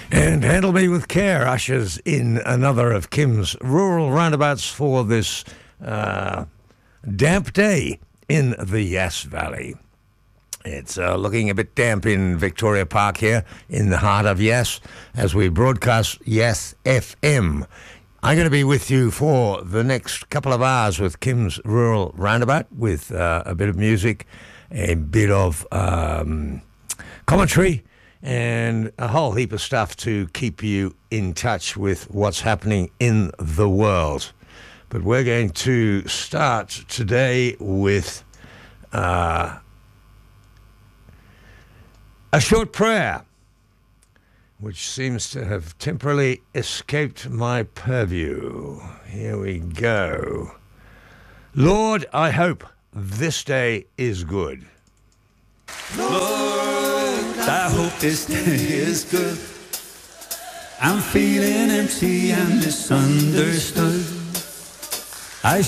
And Handle Me With Care ushers in another of Kim's rural roundabouts for this damp day in the Yass Valley. It's looking a bit damp in Victoria Park here in the heart of Yass as we broadcast Yass FM. I'm going to be with you for the next couple of hours with Kim's Rural Roundabout with a bit of music, a bit of commentary, and a whole heap of stuff to keep you in touch with what's happening in the world. But we're going to start today with a short prayer, which seems to have temporarily escaped my purview. Here we go. Lord, I hope this day is good. Lord, I hope this day is good. I'm feeling empty and misunderstood.